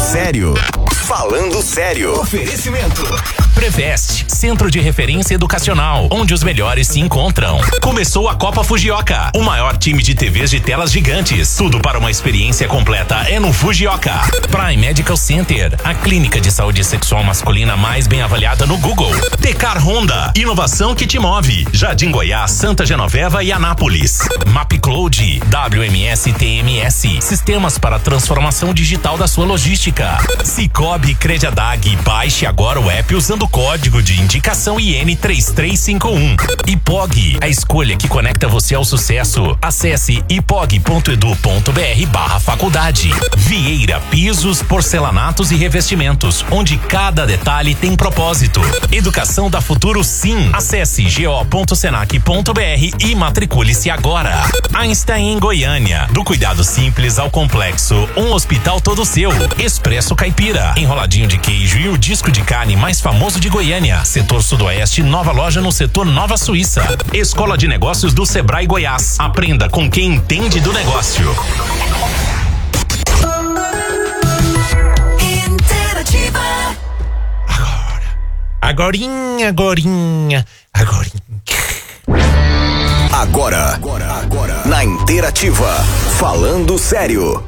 sério. Falando sério. Oferecimento. Preveste, Centro de Referência Educacional, onde os melhores se encontram. Começou a Copa Fujioka, o maior time de TVs de telas gigantes. Tudo para uma experiência completa é no Fujioka. Prime Medical Center, a clínica de saúde sexual masculina mais bem avaliada no Google. Tecar Honda, inovação que te move. Jardim Goiás, Santa Genoveva e Anápolis. MapCloud, WMS TMS, sistemas para transformação digital da sua logística. Cicobi Crediadag, baixe agora o app usando o código de indicação IN3351. IPOG, a escolha que conecta você ao sucesso. Acesse ipog.edu.br/faculdade. Vieira Pisos, Porcelanatos e Revestimentos, onde cada detalhe tem propósito. Educação da Futuro Sim. Acesse go.senac.br e matricule-se agora. Einstein em Goiânia, do cuidado simples ao complexo, um hospital todo seu. Expresso Caipira, enroladinho de queijo e o disco de carne mais famoso de Goiânia. Setor Sudoeste, nova loja no setor Nova Suíça. Escola de Negócios do Sebrae Goiás. Aprenda com quem entende do negócio. Agorinha. Agora, na Interativa, falando sério.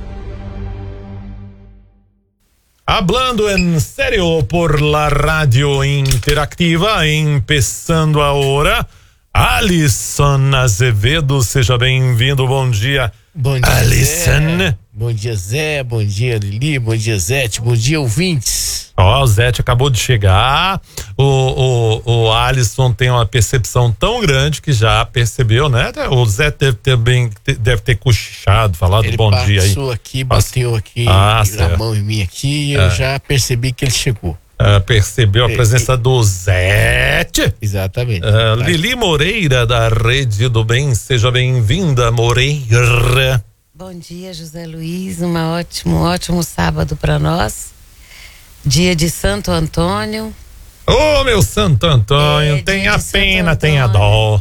Hablando en serio por la radio interactiva, empezando ahora, Alisson Azevedo, seja bem-vindo, bom dia. Bom dia, Alisson. Zé. Bom dia, Zé, bom dia, Lili, bom dia, Zete, bom dia, ouvintes. O Zete acabou de chegar, o Alisson tem uma percepção tão grande que já percebeu, né? O Zé deve ter cochichado, falado ele bom dia aí. Ele passou aqui, bateu aqui a mão em mim aqui e eu já percebi que ele chegou. Percebeu a presença do Zete? Exatamente. Lili Moreira, da Rede do Bem, seja bem-vinda, Moreira. Bom dia, José Luiz, um ótimo sábado para nós. Dia de Santo Antônio. Ô, meu Santo Antônio, tenha pena, tenha dó.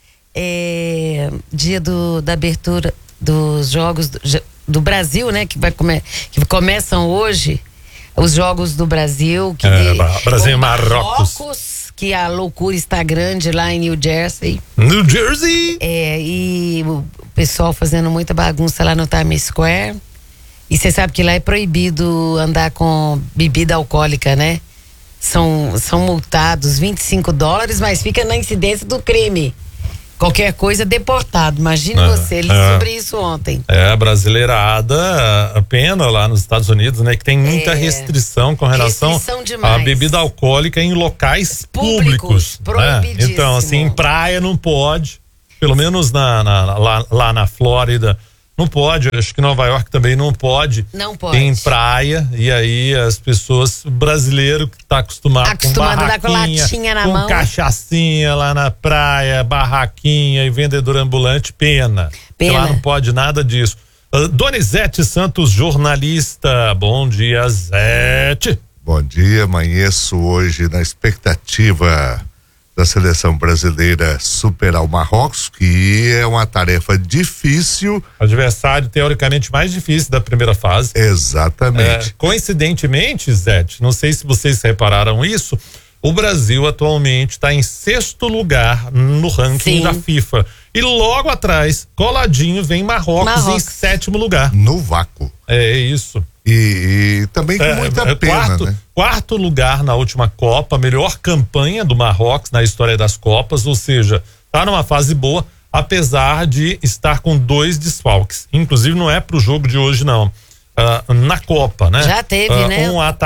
Dia da abertura dos Jogos do Brasil, né? Que começam hoje. Os Jogos do Brasil. Brasil e Marrocos. Que a loucura está grande lá em New Jersey. New Jersey? E o pessoal fazendo muita bagunça lá no Times Square. E você sabe que lá é proibido andar com bebida alcoólica, né? São multados $25, mas fica na incidência do crime. Qualquer coisa, deportado. Imagine você, li sobre isso ontem. Brasileirada, a pena lá nos Estados Unidos, né? Que tem muita restrição com relação à bebida alcoólica em locais públicos. Proibidíssimo. Né? Então, assim, em praia não pode. Pelo menos lá na Flórida não pode. Acho que Nova York também não pode. Não pode. Em praia, e aí as pessoas, brasileiro que tá acostumado com barraquinha, com latinha na mão, cachaçinha lá na praia, barraquinha e vendedor ambulante, pena. Lá não pode nada disso. Donizete Santos, jornalista, bom dia, Zete. Bom dia, amanheço hoje na expectativa da seleção brasileira superar o Marrocos, que é uma tarefa difícil. Adversário teoricamente mais difícil da primeira fase. Exatamente. Coincidentemente, Zete, não sei se vocês repararam isso, o Brasil atualmente está em 6º lugar no ranking da FIFA. E logo atrás, coladinho, vem Marrocos em 7º lugar. No vácuo. É isso. E também com muita pena, né? Quarto lugar na última Copa, melhor campanha do Marrocos na história das Copas, ou seja, tá numa fase boa, apesar de estar com 2 desfalques. Inclusive não é pro jogo de hoje, não. Na Copa, né? Já teve, né?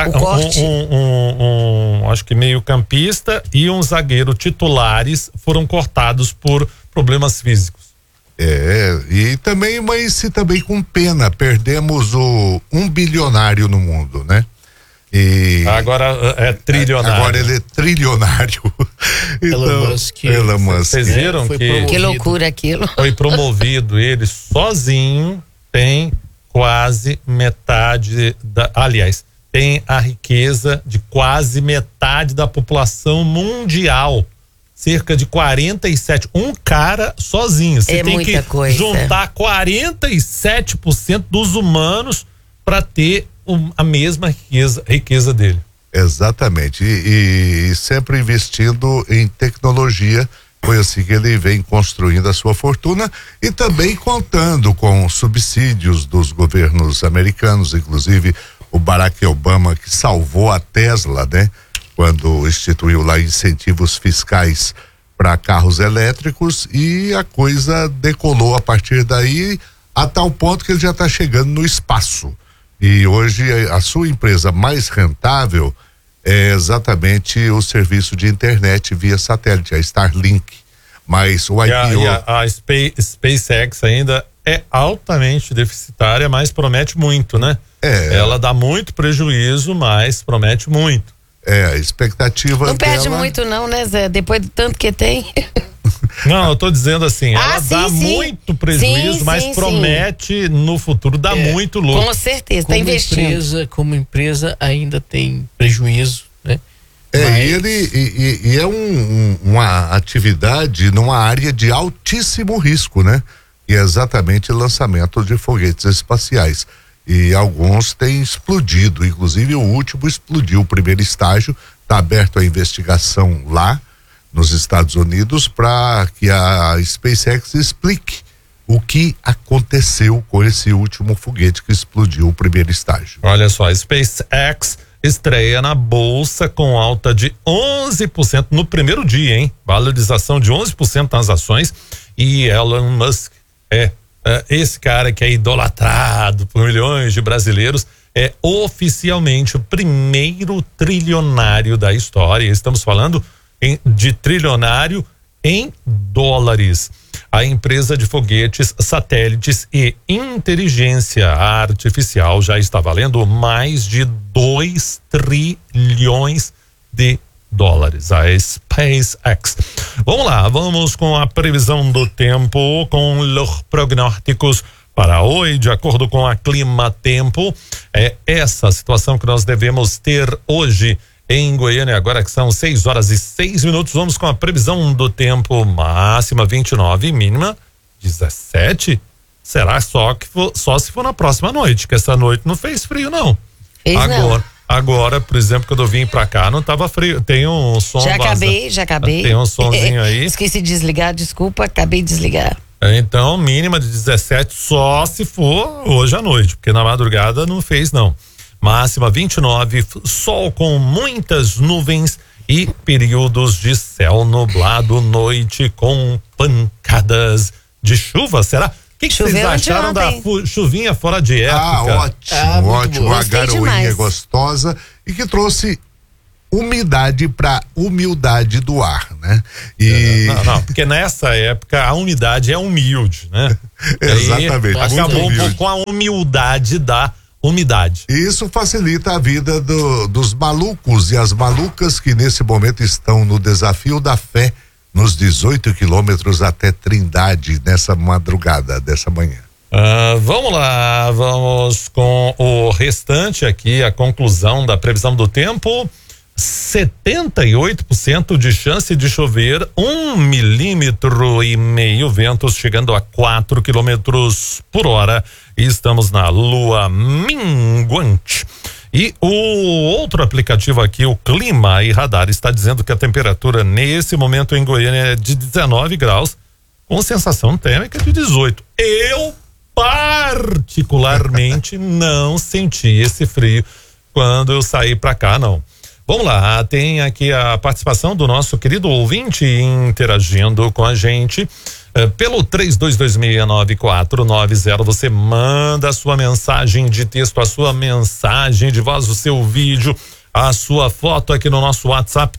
Acho que meio campista e um zagueiro titulares foram cortados por problemas físicos. E também, mas também com pena, perdemos um bilionário no mundo, né? E agora é trilionário. Agora ele é trilionário. Elon Musk. Vocês viram que loucura aquilo. Foi promovido, ele sozinho tem quase metade aliás, tem a riqueza de quase metade da população mundial. Cerca de 47, um cara sozinho. Você tem que juntar 47% dos humanos para ter a mesma riqueza dele. Exatamente, e sempre investindo em tecnologia. Foi assim que ele vem construindo a sua fortuna e também contando com subsídios dos governos americanos, inclusive o Barack Obama, que salvou a Tesla, né? Quando instituiu lá incentivos fiscais para carros elétricos, e a coisa decolou a partir daí, a tal ponto que ele já está chegando no espaço. E hoje a sua empresa mais rentável é exatamente o serviço de internet via satélite, a Starlink. Mas o IPO... A SpaceX ainda é altamente deficitária, mas promete muito, né? Ela dá muito prejuízo, mas promete muito. A expectativa não perde dela... muito não, né, Zé? Depois do tanto que tem. Não, eu tô dizendo assim, ela dá muito prejuízo, mas promete no futuro dar muito lucro. Com certeza, tá investindo. Como empresa ainda tem prejuízo, né? E é uma atividade numa área de altíssimo risco, né? E é exatamente o lançamento de foguetes espaciais. E alguns têm explodido, inclusive o último explodiu, o primeiro estágio. Está aberto a investigação lá nos Estados Unidos para que a SpaceX explique o que aconteceu com esse último foguete que explodiu o primeiro estágio. Olha só, a SpaceX estreia na bolsa com alta de 11% no primeiro dia, hein? Valorização de 11% nas ações. E Elon Musk esse cara que é idolatrado por milhões de brasileiros, é oficialmente o primeiro trilionário da história. Estamos falando de trilionário em dólares. A empresa de foguetes, satélites e inteligência artificial já está valendo mais de 2 trilhões de dólares, a SpaceX. Vamos lá, vamos com a previsão do tempo, com os prognósticos para hoje, de acordo com a Clima Tempo. É essa situação que nós devemos ter hoje em Goiânia, agora que são 6h06. Vamos com a previsão do tempo: máxima 29, mínima 17. Será só se for na próxima noite, que essa noite não fez frio, não. Agora, por exemplo, quando eu vim pra cá, não tava frio. Tem um som. Já acabei. Tem um sonzinho aí. Esqueci de desligar, desculpa, acabei de desligar. Então, mínima de 17, só se for hoje à noite, porque na madrugada não fez, não. Máxima 29, sol com muitas nuvens e períodos de céu nublado, noite com pancadas de chuva. Será? O que vocês acharam da chuvinha fora de época? Ótimo. Uma garoinha gostosa e que trouxe umidade para humildade do ar, né? Não, porque nessa época a umidade é humilde, né? Exatamente. Acabou com a humildade da umidade. Isso facilita a vida dos malucos e as malucas que nesse momento estão no desafio da fé, nos 18 quilômetros até Trindade, nessa madrugada dessa manhã. Vamos lá, vamos com o restante aqui, a conclusão da previsão do tempo. 78% de chance de chover, 1,5 milímetro, ventos chegando a 4 quilômetros por hora. Estamos na lua minguante. E o outro aplicativo aqui, o Clima e Radar, está dizendo que a temperatura nesse momento em Goiânia é de 19 graus, com sensação térmica de 18. Eu, particularmente, não senti esse frio quando eu saí pra cá, não. Vamos lá, tem aqui a participação do nosso querido ouvinte interagindo com a gente. Pelo 32269490, você manda a sua mensagem de texto, a sua mensagem de voz, o seu vídeo, a sua foto aqui no nosso WhatsApp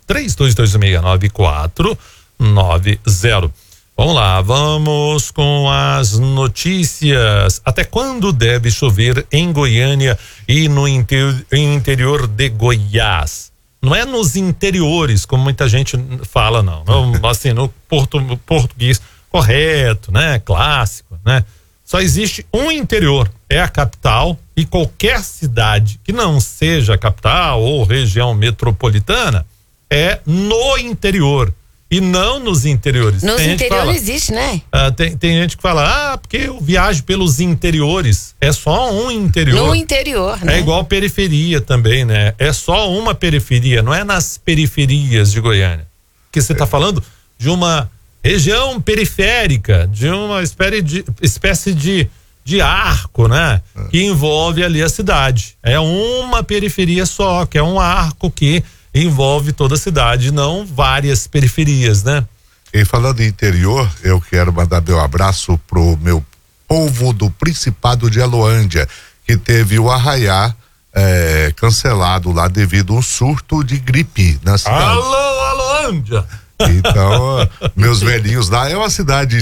32269490. Vamos lá, vamos com as notícias. Até quando deve chover em Goiânia e no interior de Goiás? Não é nos interiores, como muita gente fala, não. Assim, no português correto, né? Clássico, né? Só existe um interior, é a capital, e qualquer cidade que não seja capital ou região metropolitana é no interior. e não nos interiores. Nos interiores existe, né? Tem gente que fala, porque eu viajo pelos interiores. É só um interior. No interior, né? É igual periferia também, né? É só uma periferia, não é nas periferias de Goiânia. Porque você está falando de uma região periférica, de uma espécie de arco, né? Que envolve ali a cidade. É uma periferia só, que é um arco que envolve toda a cidade, não várias periferias, né? E falando em interior, eu quero mandar meu abraço pro meu povo do Principado de Aloândia, que teve o arraiá cancelado lá devido a um surto de gripe na cidade. Alô, Aloândia! Então, meus velhinhos lá, é uma cidade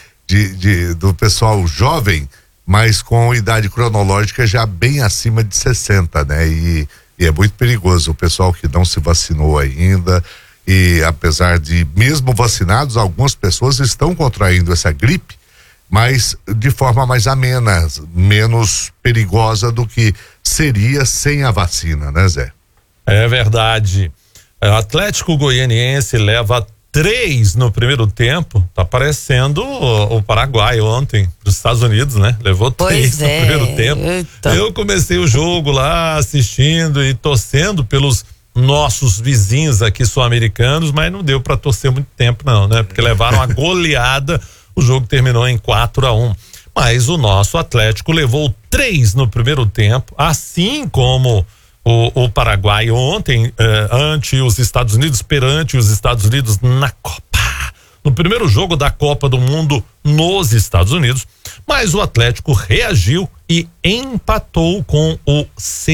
do pessoal jovem, mas com idade cronológica já bem acima de 60, né? E é muito perigoso o pessoal que não se vacinou ainda, e apesar de mesmo vacinados, algumas pessoas estão contraindo essa gripe, mas de forma mais amena, menos perigosa do que seria sem a vacina, né, Zé? É verdade. O Atlético Goianiense leva 3 no primeiro tempo, tá parecendo o Paraguai ontem, dos Estados Unidos, né? Levou 3 no primeiro tempo. Eita. Eu comecei o jogo lá assistindo e torcendo pelos nossos vizinhos aqui sul-americanos, mas não deu para torcer muito tempo não, né? Porque levaram a goleada, o jogo terminou em 4-1. Mas o nosso Atlético levou 3 no primeiro tempo, assim como o Paraguai ontem, ante os Estados Unidos, perante os Estados Unidos na Copa. No primeiro jogo da Copa do Mundo nos Estados Unidos, mas o Atlético reagiu e empatou com o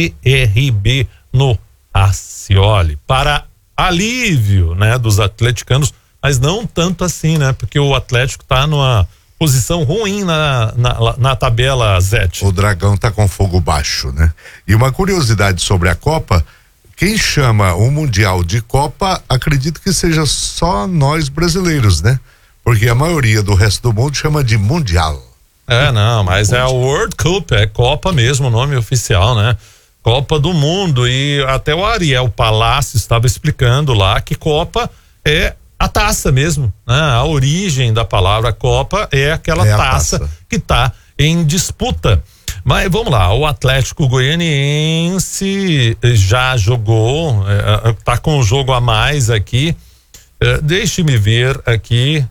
CRB no Acioli, para alívio, né, dos atleticanos, mas não tanto assim, né, porque o Atlético tá numa posição ruim na tabela, Zete. O Dragão tá com fogo baixo, né? E uma curiosidade sobre a Copa, quem chama o Mundial de Copa, acredito que seja só nós brasileiros, né? Porque a maioria do resto do mundo chama de Mundial. Não, mas é a World Cup, é Copa mesmo, o nome oficial, né? Copa do Mundo, e até o Ariel Palácio estava explicando lá que Copa é a taça mesmo, né? A origem da palavra Copa é aquela taça que está em disputa. Mas vamos lá, o Atlético Goianiense já jogou, tá com um jogo a mais aqui. Deixe-me ver aqui,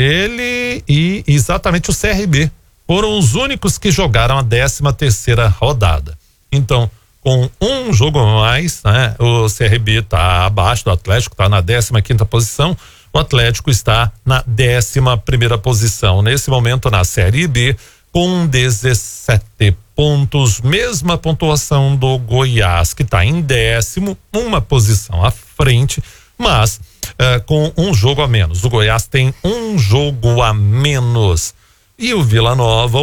ele e exatamente o CRB foram os únicos que jogaram a 13ª rodada. Então, com um jogo a mais, né? O CRB tá abaixo do Atlético, tá na 15ª posição. O Atlético está na 11ª posição. Nesse momento, na Série B, com 17 pontos, mesma pontuação do Goiás, que está em 10º, uma posição à frente, mas com um jogo a menos. O Goiás tem um jogo a menos. E o Vila Nova,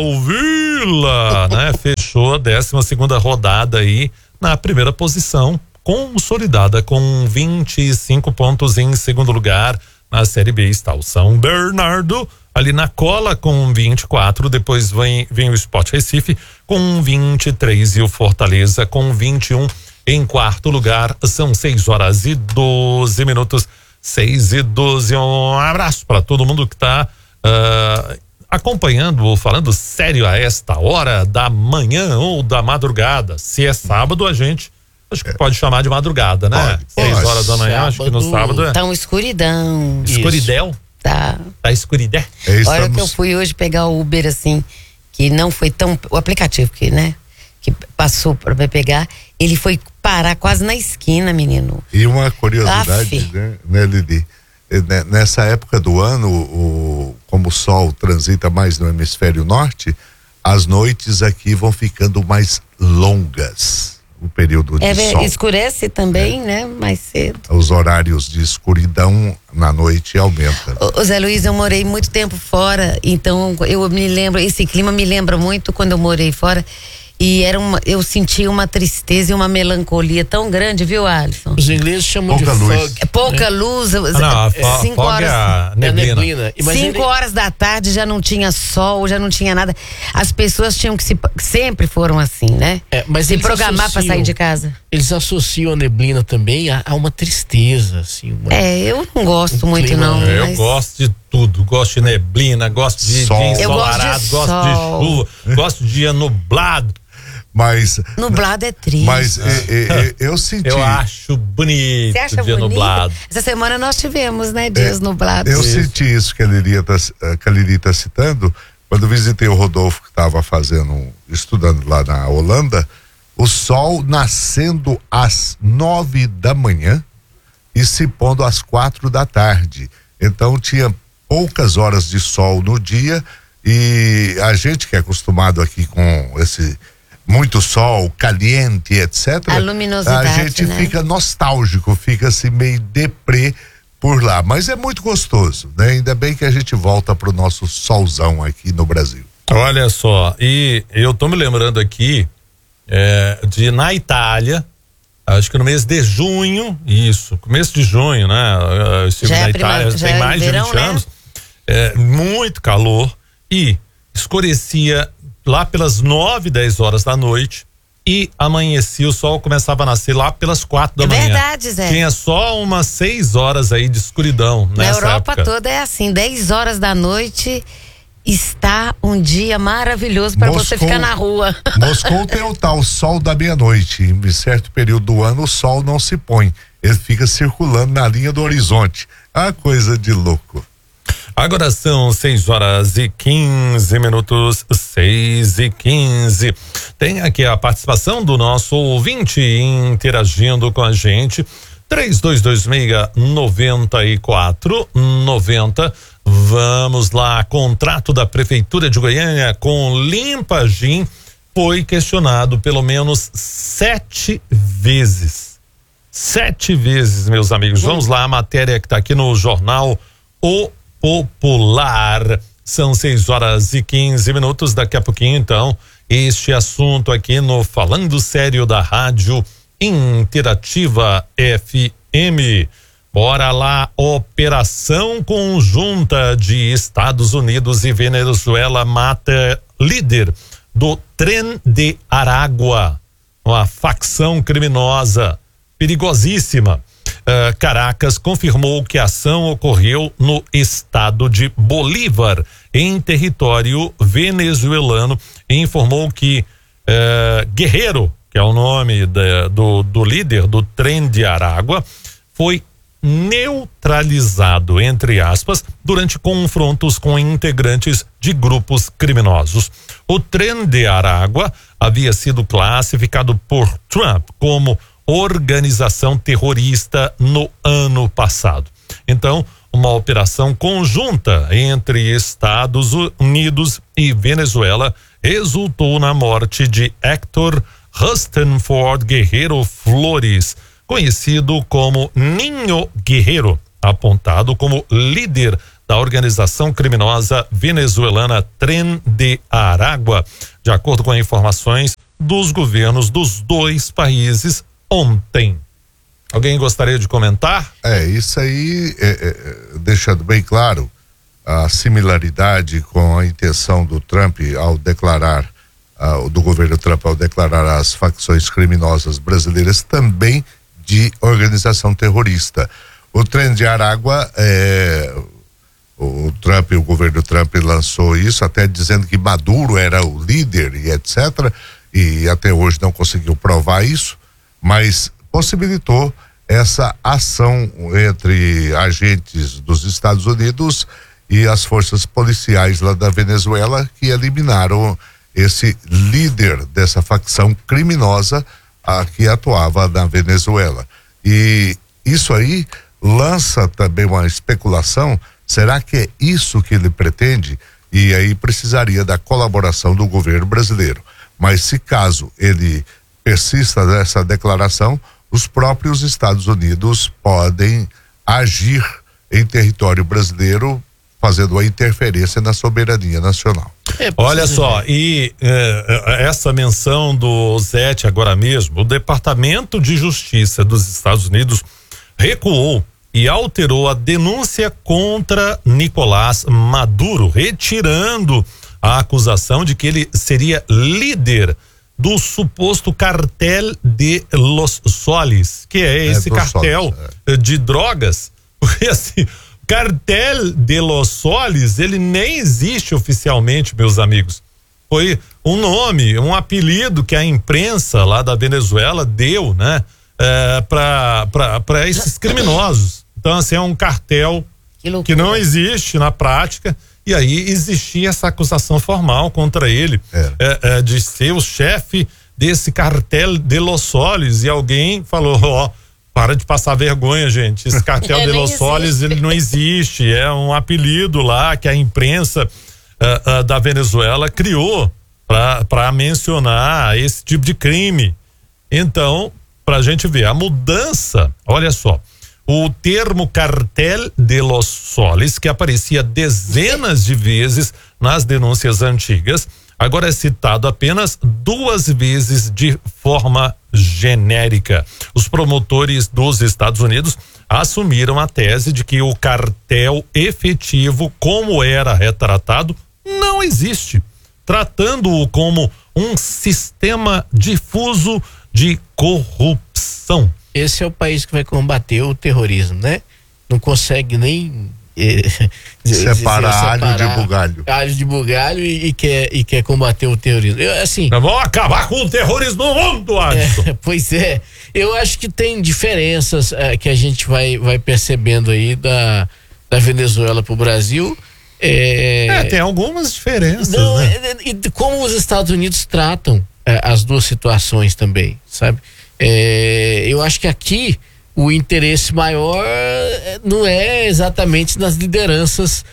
né, fechou a 12ª rodada aí na primeira posição, consolidada com 25 pontos. Em segundo lugar. Na Série B está o São Bernardo ali na cola com 24, depois vem o Sport Recife com 23 e o Fortaleza com 21 em quarto lugar. São 6h12, 6h12. Um abraço para todo mundo que está acompanhando, falando sério a esta hora da manhã ou da madrugada. Se é sábado, a gente acho que pode chamar de madrugada, né? 6h da manhã, acho que no sábado tá uma escuridão. Escuridão? Tá escuridão. Olha que eu fui hoje pegar o Uber assim, que não foi tão, o aplicativo que, né, que passou pra me pegar, ele foi parar quase na esquina, menino. E uma curiosidade, né, Lili? Nessa época do ano, como o sol transita mais no hemisfério norte, as noites aqui vão ficando mais longas. O período de sol. Escurece também, né? Mais cedo. Os horários de escuridão na noite aumentam. Ô Zé Luiz, eu morei muito tempo fora, então eu me lembro, esse clima me lembra muito quando eu morei fora, E eu sentia uma tristeza e uma melancolia tão grande, viu, Alisson? Os ingleses chamam Pouca de luz. fog. É pouca luz. 5 horas. É a neblina. 5 horas da tarde já não tinha sol, já não tinha nada. As pessoas tinham que sempre foram assim, né? Mas se programar para sair de casa. Eles associam a neblina também a uma tristeza, assim. Eu não gosto muito, clima, não. Eu mas... gosto de tudo. Gosto de neblina, gosto de Sol. dia Eu ensolarado, gosto de chuva, gosto de dia nublado. Mas nublado é triste. Mas eu senti. Eu acho bonito Você acha dia bonito? nublado. Essa semana nós tivemos, né, dias nublados. Eu senti isso que a Lili tá citando quando visitei o Rodolfo, que estava estudando lá na Holanda, o sol nascendo às 9 da manhã e se pondo às 4 da tarde. Então tinha poucas horas de sol no dia, e a gente que é acostumado aqui com esse muito sol, caliente, etc. A luminosidade, a gente né? fica nostálgico, fica assim meio deprê por lá, mas é muito gostoso, né? Ainda bem que a gente volta pro nosso solzão aqui no Brasil. Olha só, e eu tô me lembrando aqui de na Itália, acho que no mês de junho, começo de junho, né? Eu estive na Itália, tem mais de 20 anos, muito calor, e escurecia lá pelas 9, 10 horas da noite e amanhecia, o sol começava a nascer lá pelas 4 da manhã. É verdade, Zé. Tinha só umas 6 horas aí de escuridão Na nessa Europa época. toda é assim, 10 horas da noite está um dia maravilhoso para você ficar na rua. Moscou tem o tal sol da meia-noite. Em certo período do ano o sol não se põe, ele fica circulando na linha do horizonte. Ah, coisa de louco. Agora são 6 horas e 15 minutos, 6:15. Tem aqui a participação do nosso ouvinte interagindo com a gente. 3226-9490. Vamos lá. Contrato da Prefeitura de Goiânia com Limpagim foi questionado pelo menos 7 vezes. 7 vezes, meus amigos. Vamos lá, a matéria que está aqui no jornal O Popular. São 6 horas e 15 minutos. Daqui a pouquinho, então, este assunto aqui no Falando Sério da Rádio Interativa FM. Bora lá, operação conjunta de Estados Unidos e Venezuela mata líder do Tren de Aragua, uma facção criminosa perigosíssima. Caracas confirmou que a ação ocorreu no estado de Bolívar, em território venezuelano, e informou que Guerreiro, que é o nome do líder do Trem de Aragua, foi neutralizado, entre aspas, durante confrontos com integrantes de grupos criminosos. O Trem de Aragua havia sido classificado por Trump como organização terrorista no ano passado. Então, uma operação conjunta entre Estados Unidos e Venezuela resultou na morte de Héctor Rustenford Guerreiro Flores, conhecido como Ninho Guerreiro, apontado como líder da organização criminosa venezuelana Tren de Aragua, de acordo com informações dos governos dos dois países ontem. Alguém gostaria de comentar? Isso aí, deixando bem claro a similaridade com a intenção do Trump ao declarar, do governo Trump ao declarar as facções criminosas brasileiras também de organização terrorista. O Trem de Aragua, o governo Trump lançou isso até dizendo que Maduro era o líder e etc, e até hoje não conseguiu provar isso, mas possibilitou essa ação entre agentes dos Estados Unidos e as forças policiais lá da Venezuela, que eliminaram esse líder dessa facção criminosa que atuava na Venezuela. E isso aí lança também uma especulação: será que é isso que ele pretende? E aí precisaria da colaboração do governo brasileiro. Mas se caso ele persista nessa declaração, os próprios Estados Unidos podem agir em território brasileiro fazendo uma interferência na soberania nacional. Olha só, e essa menção do Zete agora mesmo, o Departamento de Justiça dos Estados Unidos recuou e alterou a denúncia contra Nicolás Maduro, retirando a acusação de que ele seria líder do suposto cartel de Los Soles, que é esse cartel de drogas. Porque assim, cartel de Los Soles, ele nem existe oficialmente, meus amigos. Foi um nome, um apelido que a imprensa lá da Venezuela deu, né? Para esses criminosos. Então, assim, é um cartel que não existe na prática. E aí existia essa acusação formal contra ele de ser o chefe desse cartel de Los Soles. E alguém falou, para de passar vergonha, gente. Esse cartel de Los Soles, ele não existe. É um apelido lá que a imprensa da Venezuela criou para mencionar esse tipo de crime. Então, pra gente ver a mudança, olha só. O termo cartel de Los Soles, que aparecia dezenas de vezes nas denúncias antigas, agora é citado apenas 2 vezes de forma genérica. Os promotores dos Estados Unidos assumiram a tese de que o cartel efetivo, como era retratado, não existe, tratando-o como um sistema difuso de corrupção. Esse é o país que vai combater o terrorismo, né? Não consegue nem separar alho de bugalho. Alho de bugalho e quer combater o terrorismo. Vamos acabar com o terrorismo no mundo, Alisson. Pois é. Eu acho que tem diferenças que a gente vai percebendo aí da Venezuela pro Brasil. Tem algumas diferenças. Não, né? E como os Estados Unidos tratam as duas situações também, sabe? Eu acho que aqui o interesse maior não é exatamente nas lideranças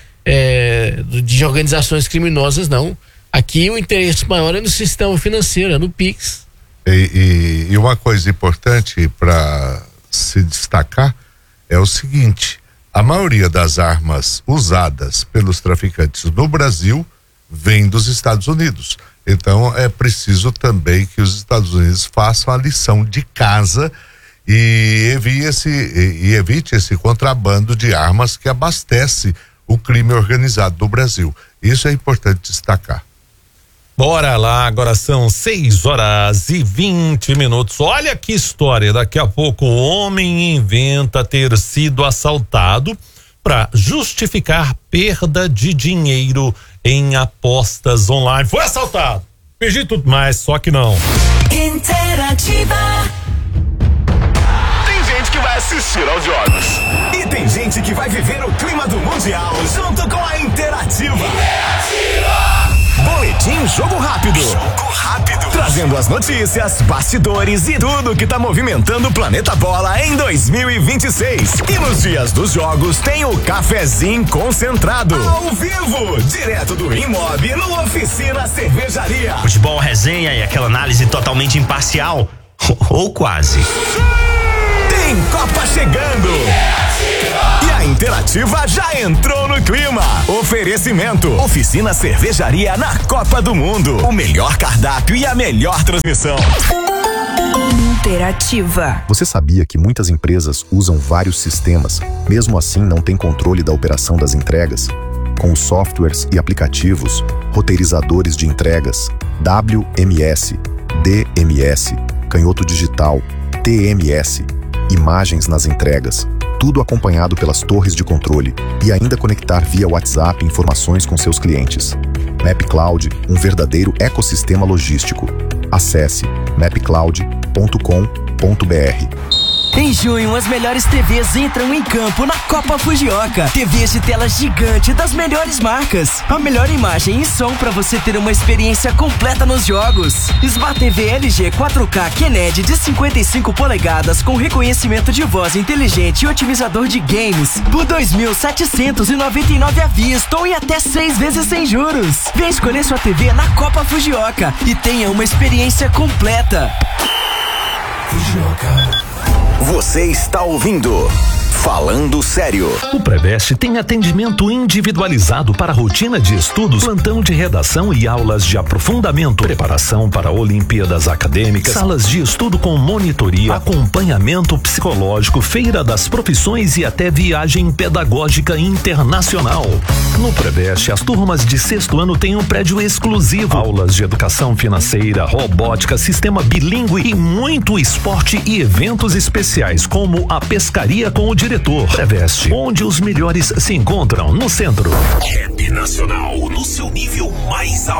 de organizações criminosas, não. Aqui o interesse maior é no sistema financeiro, é no PIX. E uma coisa importante para se destacar é o seguinte: a maioria das armas usadas pelos traficantes no Brasil vem dos Estados Unidos. Então é preciso também que os Estados Unidos façam a lição de casa e evite esse contrabando de armas que abastece o crime organizado do Brasil. Isso é importante destacar. Bora lá, agora são 6h20. Olha que história, daqui a pouco o homem inventa ter sido assaltado para justificar perda de dinheiro em apostas online. Foi assaltado, perdi tudo mais, só que não. Interativa. Tem gente que vai assistir aos jogos e tem gente que vai viver o clima do Mundial junto com a Interativa. Boletim Jogo Rápido. Trazendo as notícias, bastidores e tudo que tá movimentando o Planeta Bola em 2026. E nos dias dos jogos tem o cafezinho concentrado. Ao vivo, direto do Imob no Oficina Cervejaria. Futebol, resenha e aquela análise totalmente imparcial. Ou quase. Tem Copa chegando. E a Interativa já entrou no clima. Oferecimento: Oficina Cervejaria na Copa do Mundo. O melhor cardápio e a melhor transmissão. Interativa. Você sabia que muitas empresas usam vários sistemas, mesmo assim não tem controle da operação das entregas? Com os softwares e aplicativos, roteirizadores de entregas, WMS, DMS, canhoto digital, TMS, imagens nas entregas, tudo acompanhado pelas torres de controle e ainda conectar via WhatsApp informações com seus clientes. MapCloud, um verdadeiro ecossistema logístico. Acesse mapcloud.com.br. Em junho, as melhores TVs entram em campo na Copa Fujioka. TVs de tela gigante das melhores marcas. A melhor imagem e som para você ter uma experiência completa nos jogos. Smart TV LG 4K Kennedy de 55 polegadas com reconhecimento de voz inteligente e otimizador de games por 2.799 à vista ou em até 6 vezes sem juros. Vem escolher sua TV na Copa Fujioka e tenha uma experiência completa. Você está ouvindo Falando Sério. O Preveste tem atendimento individualizado para rotina de estudos, plantão de redação e aulas de aprofundamento, preparação para Olimpíadas acadêmicas, salas de estudo com monitoria, acompanhamento psicológico, feira das profissões e até viagem pedagógica internacional. No Preveste, as turmas de 6º ano têm um prédio exclusivo, aulas de educação financeira, robótica, sistema bilíngue e muito esporte e eventos especiais, como a pescaria com o diretor. Preveste, onde os melhores se encontram, no centro. Rap Nacional, no seu nível mais alto.